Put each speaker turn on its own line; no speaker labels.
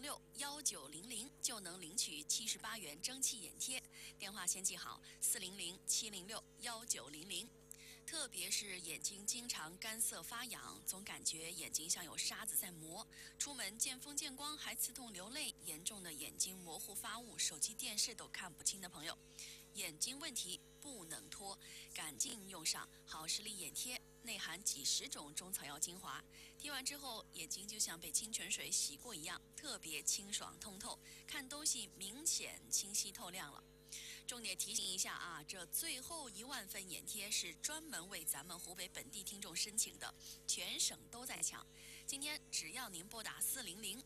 4061900就能领取78元蒸汽眼贴，电话先记好400-706-1900。特别是眼睛经常干涩发痒，总感觉眼睛像有沙子在磨，出门见风见光还刺痛流泪，严重的眼睛模糊发雾，手机电视都看不清的朋友，眼睛问题不能拖，赶紧用上好视力眼贴，内含几十种中草药精华，贴完之后眼睛就像被清泉水洗过一样，特别清爽通透，看东西明显清晰透亮了。重点提醒一下啊，这最后1万份眼贴是专门为咱们湖北本地听众申请的，全省都在抢。今天只要您拨打400